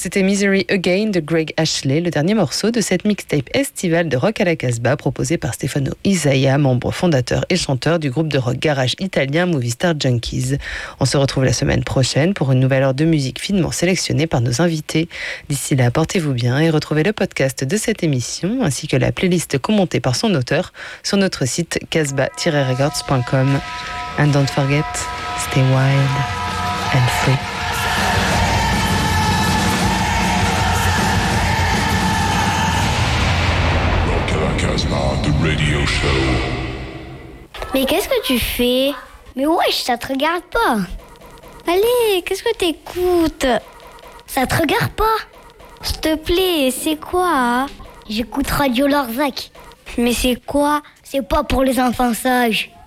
C'était Misery Again de Greg Ashley, le dernier morceau de cette mixtape estivale de rock à la Casbah proposée par Stefano Isaia, membre fondateur et chanteur du groupe de rock garage italien Movie Star Junkies. On se retrouve la semaine prochaine pour une nouvelle heure de musique finement sélectionnée par nos invités. D'ici là, portez-vous bien et retrouvez le podcast de cette émission ainsi que la playlist commentée par son auteur sur notre site casbah-records.com. And don't forget, stay wild and free. The radio show. Mais qu'est-ce que tu fais? Mais wesh, ça te regarde pas. Allez, qu'est-ce que t'écoutes? Ça te regarde pas? S'il te plaît, c'est quoi? J'écoute Radio Larzac. Mais c'est quoi? C'est pas pour les enfants sages.